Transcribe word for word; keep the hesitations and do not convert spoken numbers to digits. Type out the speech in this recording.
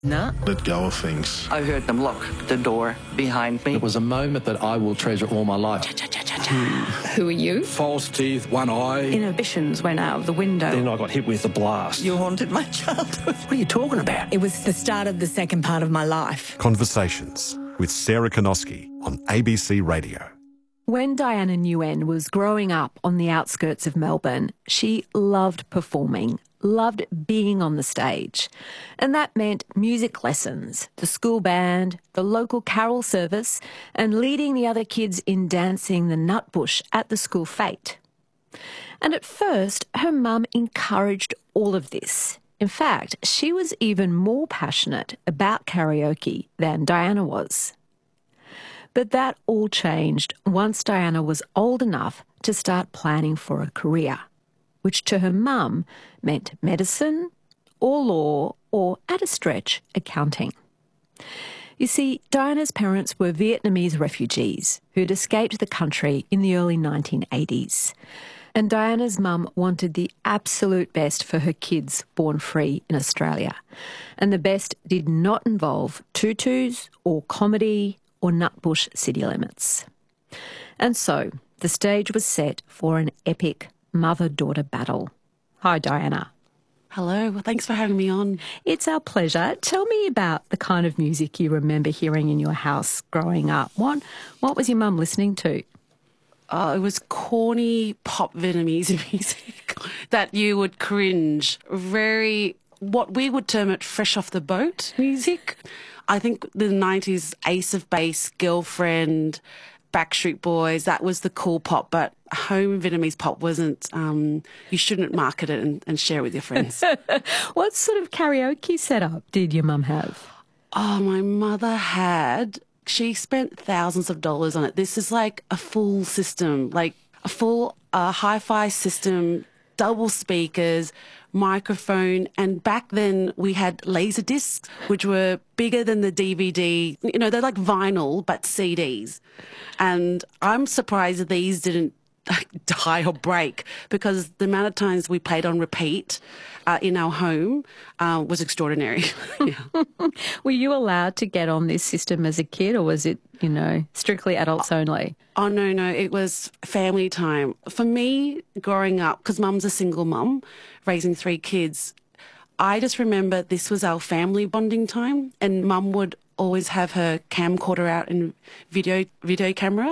No. Let go of things. I heard them lock the door behind me. It was a moment that I will treasure all my life. Who are you? False teeth, one eye. Inhibitions went out of the window. Then I got hit with the blast. You haunted my childhood. What are you talking about? It was the start of the second part of my life. Conversations with Sarah Konoski on A B C Radio. When Diana Nguyen was growing up on the outskirts of Melbourne, she loved performing, loved being on the stage. And that meant music lessons, the school band, the local carol service, and leading the other kids in dancing the nutbush at the school fete. And at first, her mum encouraged all of this. In fact, she was even more passionate about karaoke than Diana was. But that all changed once Diana was old enough to start planning for a career, which to her mum meant medicine or law or, at a stretch, accounting. You see, Diana's parents were Vietnamese refugees who'd escaped the country in the early nineteen eighties. And Diana's mum wanted the absolute best for her kids born free in Australia. And the best did not involve tutus or comedy or nutbush city limits. And so the stage was set for an epic mother-daughter battle. Hi, Diana. Hello. Well, thanks for having me on. It's our pleasure. Tell me about the kind of music you remember hearing in your house growing up. What, what was your mum listening to? Uh, it was corny pop Vietnamese music that you would cringe. Very, what we would term it fresh off the boat music. I think the nineties Ace of Base, Girlfriend, Backstreet Boys, that was the cool pop, but home Vietnamese pop wasn't, um, you shouldn't market it and, and share it with your friends. What sort of karaoke setup did your mum have? Oh, my mother had, she spent thousands of dollars on it. This is like a full system, like a full uh, hi-fi system, double speakers, microphone, and back then we had laser discs, which were bigger than the D V D. You know, they're like vinyl, but C Ds. And I'm surprised that these didn't die or break, because the amount of times we played on repeat uh, in our home uh, was extraordinary. Yeah. Were you allowed to get on this system as a kid, or was it, you know, strictly adults only? Oh, no, no, it was family time. For me, growing up, because mum's a single mum, raising three kids, I just remember this was our family bonding time, and mum would always have her camcorder out and video video camera.